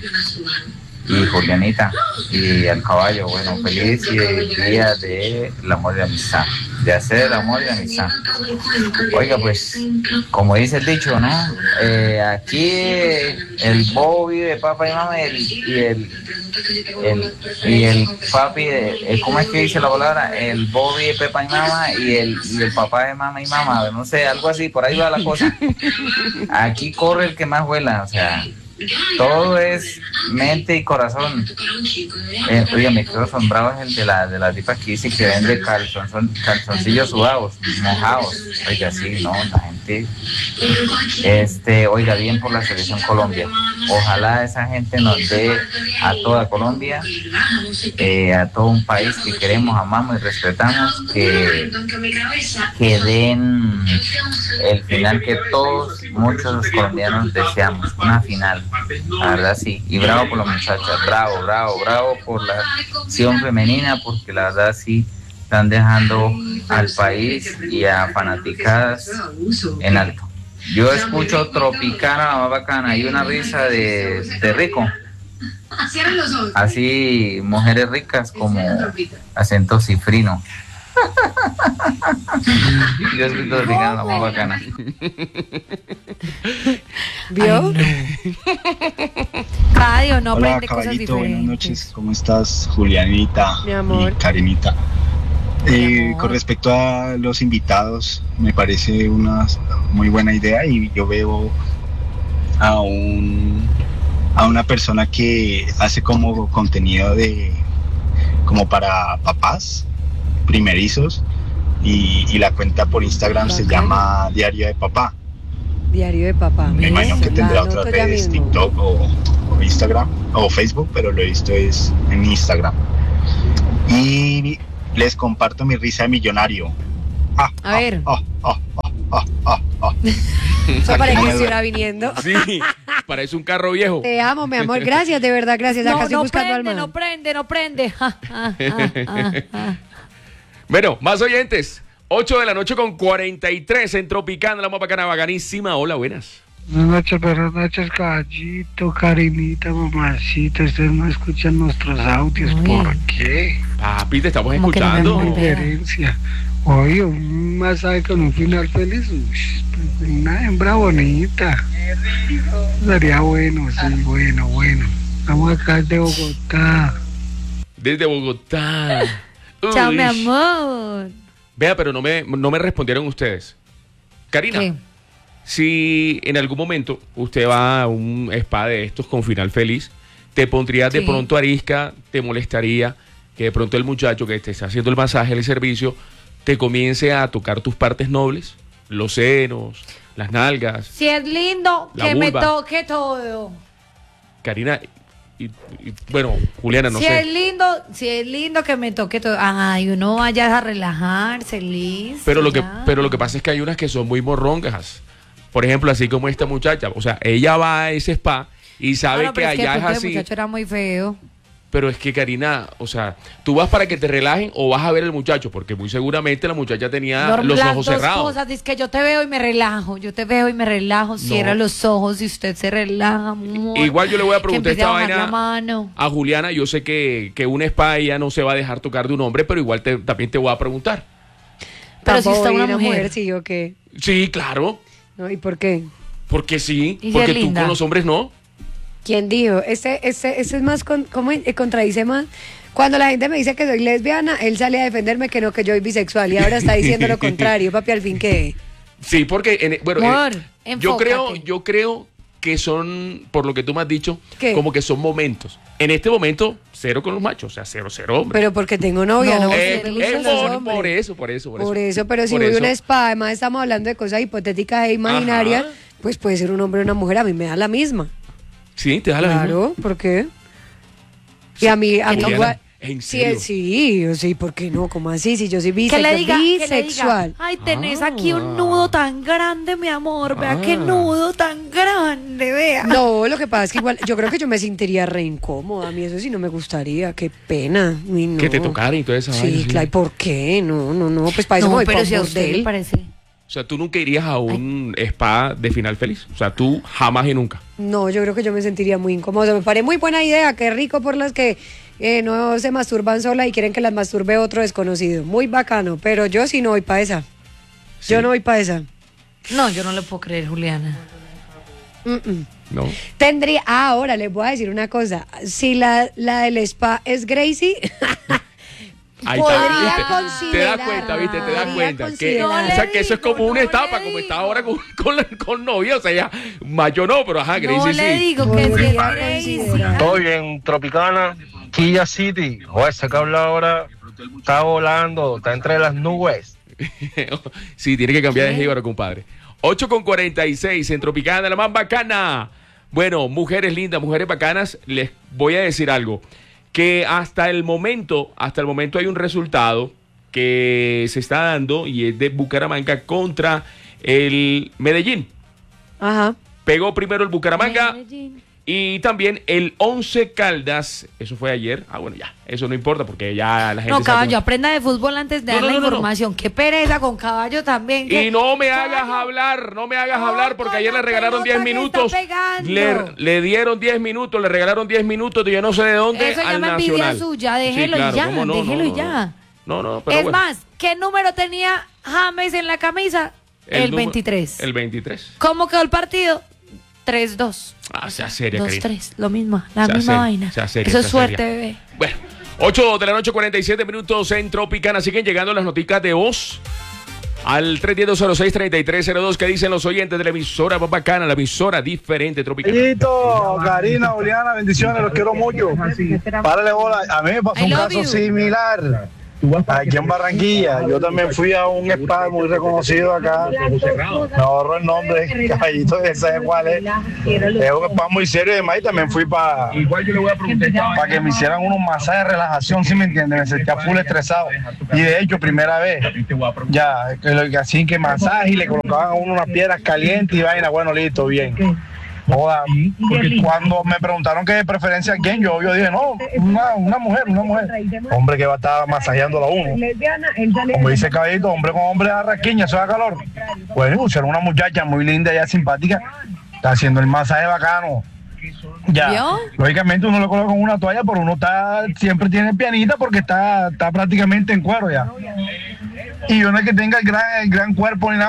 y Julianita, y al caballo. Bueno, feliz día de la amor y la amistad, de hacer el amor y la amistad. Oiga, pues, como dice el dicho, ¿no? Eh, aquí el bobo vive de papá y mamá, y el, y el, el- y el papi, de, eh, ¿cómo es que dice la palabra? El bobo vive de papá y mamá, y el, y el papá de mamá y mamá, no sé, algo así, por ahí va la cosa. Aquí corre el que más vuela, o sea, todo es mente y corazón. Eh, oye, me quedo asombrado es el de la de la tipa que dice que vende calzon, son calzoncillos sudados, mojados. Oiga, sí, no, la gente, este, oiga, bien por la selección Colombia. Ojalá esa gente nos dé a toda Colombia, eh, a todo un país que queremos, amamos y respetamos, que, que den el final que todos, muchos colombianos deseamos, una final. La verdad sí, y bravo por las muchachas, bravo, bravo, bravo por la acción femenina, porque la verdad sí están dejando al país y a fanaticadas en alto. Yo escucho Tropicana, la más bacana, y una risa de, de rico. Así, mujeres ricas como acento cifrino. Yo escucho Tropicana, la más bacana. ¿Vio? Radio no Hola, aprende cosas caballito, buenas diferentes. noches. ¿Cómo estás, Julianita Mi amor. y Karenita? Eh, con respecto a los invitados, me parece una muy buena idea y yo veo a un a una persona que hace como contenido de como para papás primerizos y, y la cuenta por Instagram se llama Diario de Papá. Diario de papá. Me imagino que tendrá otras anoto ya redes, mismo. TikTok o, o Instagram o Facebook, pero lo he visto es en Instagram. Y les comparto mi risa de millonario. Ah, A ver. ah, ah, ah, ah, ah, ah. Eso parece que Me estuviera viniendo. Sí, parece un carro viejo. Te amo, mi amor. Gracias, de verdad, gracias. Acá No, estoy no buscando al prende, man. no prende, no prende. Ja, ja, ja, ja, ja. Bueno, más oyentes. ocho de la noche con cuarenta y tres en Tropicana, la más bacana, bacanísima. Hola, buenas. Buenas noches, buenas noches, caballito, Karinita, mamacita. Ustedes no escuchan nuestros audios, ¿por qué? Papi, te estamos ¿Cómo que no me escuchando. amo? Diferencia. Oye, un masaje con un final feliz. Uy, pues, una hembra bonita. Sería bueno, sí, bueno, bueno. Estamos acá de Bogotá. Desde Bogotá. Chao, Uy. mi amor. Vea, pero no me, no me respondieron ustedes. Karina, ¿Qué? si en algún momento usted va a un spa de estos con final feliz, ¿te pondrías de Sí. pronto arisca? ¿Te molestaría que de pronto el muchacho que te está haciendo el masaje, el servicio, te comience a tocar tus partes nobles? Los senos, las nalgas. Si es lindo, La que me vulva. toque todo. Karina, y, y- bueno, Juliana, no si sé. es lindo, si es lindo que me toque todo. Ay, uno vaya a relajarse, listo. Pero lo que, ya. pero lo que pasa es que hay unas que son muy morrongas. Por ejemplo, así como esta muchacha. O sea, ella va a ese spa y sabe Ah, no, que pero es que allá de es pronto el así. muchacho era muy feo. Pero es que, Karina, o sea, tú vas para que te relajen o vas a ver al muchacho, porque muy seguramente la muchacha tenía Norm- los las ojos dos cerrados. cosas, dice que yo te veo y me relajo, yo te veo y me relajo, cierra los ojos y usted se relaja, amor. Igual yo le voy a Que preguntar empiece esta a bajar vaina la mano. a Juliana. Yo sé que, que un spa ella no se va a dejar tocar de un hombre, pero igual te- también te voy a preguntar. Pero si está Tampoco una vi mujer. sí o qué. Sí, claro, ¿No? ¿Y por qué? porque sí, ¿Y si porque es tú linda? con los hombres no. ¿Quién dijo? Ese, ese, ese es más, con, ¿cómo eh, contradice más? Cuando la gente me dice que soy lesbiana, él sale a defenderme que no, que yo soy bisexual y ahora está diciendo lo contrario, papi, al fin que... Sí, porque en- bueno, eh, Amor, yo enfócate. creo, yo creo que son, por lo que tú me has dicho, ¿Qué? como que son momentos. En este momento, cero con los machos, o sea, cero, cero hombres. Pero porque tengo novia, ¿no? Eh, Me gustan eh, los por, hombres. por eso, por eso, por eso. Por eso, pero si Por voy a eso. una spa, además estamos hablando de cosas hipotéticas e imaginarias, Ajá. pues puede ser un hombre o una mujer, a mí me da la misma. Sí, te da la misma. Claro, ¿por qué? Y a mí, a mí Juliana, igual... ¿en Sí, serio? sí, sí, ¿por qué no? ¿Cómo así? Si yo soy Que bisexual. le diga, que le diga, bisexual. ay, tenés aquí un nudo tan grande, mi amor, vea qué Ah. nudo tan grande, vea. No, lo que pasa es que igual, yo creo que yo me sentiría re incómoda. A mí eso sí no me gustaría, qué pena. Uy, no. Que te tocaran y toda esa Sí, vaina, sí. claro, ¿y por qué? No, no, no, pues para eso No, me voy pero pa' un si a usted le bordel. parece. O sea, tú nunca irías a un spa de final feliz. O sea, tú jamás y nunca. No, yo creo que yo me sentiría muy incómoda. O sea, me parece muy buena idea, qué rico por las que eh, no se masturban sola y quieren que las masturbe otro desconocido. Muy bacano, pero yo sí no voy para esa. Yo no voy para esa. No, yo no le puedo creer, Juliana. Mm-mm. No. Tendría, ah, ahora les voy a decir una cosa. Si la, la del spa es Gracie, Ahí podría está, ¿viste? considerar. Te das cuenta, ¿viste? Te das podría cuenta. Que, considerar. o sea, que eso es como una etapa, como está ahora con, con, la- con novia. O sea, ya, mayo no, pero ajá, Gracie sí. Todo bien, Tropicana, Quilla City. O ese que habla ahora está volando, está entre las nubes. Sí, tiene que cambiar de jíbaro, compadre. ocho con cuarenta y seis en Tropicana, la más bacana. Bueno, mujeres lindas, mujeres bacanas, les voy a decir algo. Que hasta el momento, hasta el momento hay un resultado que se está dando y es de Bucaramanga contra el Medellín. Ajá. Pegó primero el Bucaramanga Y también el Once Caldas, eso fue ayer. Ah, bueno, ya, eso no importa porque ya la gente... No, sacó- caballo, aprenda de fútbol antes de No, dar no, la no, no, no. información. Qué pereza con caballo también. Y que- no me hagas hablar, no me hagas hablar porque ayer le regalaron diez minutos. pegando. Le, le dieron diez minutos, le regalaron diez minutos de yo no sé de dónde Eso al llama envidia Nacional. suya, Sí, déjelo claro, y ya, ¿cómo no? déjelo No, y no, ya. No, no, pero Es bueno. más, ¿qué número tenía James en la camisa? El, número- veintitrés. El veintitrés. ¿Cómo quedó el partido? tres dos. Ah, sea seria, dos Karina. tres, lo mismo, la Sea misma seria, vaina. sea seria, Eso es sea suerte, seria. bebé. Bueno, ocho de la noche, cuarenta y siete minutos en Tropicana. Siguen llegando las noticias de voz al tres uno cero, cero seis, tres tres cero dos. ¿Qué dicen los oyentes de la emisora más bacana, la emisora diferente Tropicana? Listo, Karina, Juliana, bendiciones, los quiero mucho. Párale bola, a mí me pasó I un love caso you. similar. Aquí en Barranquilla, yo también fui a un spa muy reconocido acá. Me ahorro el nombre, caballito, ya sabes cuál es. Es un spa muy serio y demás. Y también fui para para que me hicieran unos masajes de relajación, ¿sí me entiendes? Me sentía full estresado. Y de hecho, primera vez, ya, que lo que así que masaje y le colocaban a uno unas piedras calientes y vaina. Bueno, listo, bien. Joda, porque cuando me preguntaron que de preferencia a quién, yo, yo dije, no, una, una mujer, una mujer. Hombre que va a estar masajeándola a uno. Como dice Caballito, hombre con hombre a rasquiña, eso da calor. Bueno, pusieron una muchacha muy linda y simpática, está haciendo el masaje bacano. Ya, ¿Vio? lógicamente uno le coloca con una toalla, pero uno está, siempre tiene pianita porque está, está prácticamente en cuero ya. Y yo no es que tenga el gran, el gran cuerpo ni nada.